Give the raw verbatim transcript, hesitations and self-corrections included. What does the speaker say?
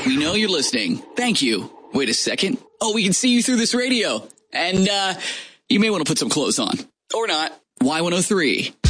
We know you're listening. Thank you. Wait a second. Oh, we can see you through this radio. And uh, you may want to put some clothes on. Or not. Y one oh three.